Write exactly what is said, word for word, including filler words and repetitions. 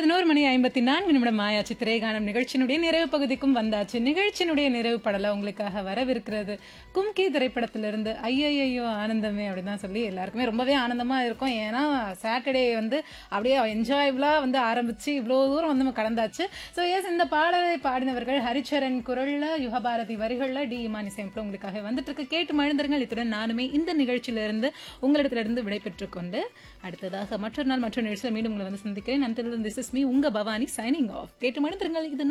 பதினொரு மணி ஐம்பத்தி நான்கு நிமிடம் ஆயாச்சு. திரைகானம் நிகழ்ச்சியினுடைய நிறைவு பகுதிக்கும் வந்தாச்சு. நிகழ்ச்சியினுடைய நிறைவு படல உங்களுக்காக வரவிருக்கிறது கும்கி திரைப்படத்திலிருந்து ஐயையோ ஆனந்தமே அப்படின்னு தான் சொல்லி எல்லாருக்குமே ரொம்பவே ஆனந்தமா இருக்கும். ஏன்னா சாட்டர்டே வந்து அப்படியே என்ஜாயபிளா வந்து ஆரம்பிச்சு இவ்வளோ தூரம் வந்து நம்ம கடந்தாச்சு. ஸோ எஸ், இந்த பாடலை பாடினவர்கள் ஹரிச்சரன் குரல்ல, யுகபாரதி வரிகள்ல, டி இமான் இசையமைப்புல உங்களுக்காக வந்துட்டு இருக்கு. கேட்டு மழுந்திருங்கள். இத்துடன் நானுமே இந்த நிகழ்ச்சியிலிருந்து உங்களிடத்திலிருந்து விடைபெற்றுக் கொண்டு அடுத்ததாக மற்றொரு நாள் மற்றொரு நிகழ்ச்சியில் மீண்டும் உங்களை வந்து சந்திக்கிறேன். Until then, this is me, உங்க பவானி, signing off. கேட்டு மழுந்திருங்கள். இது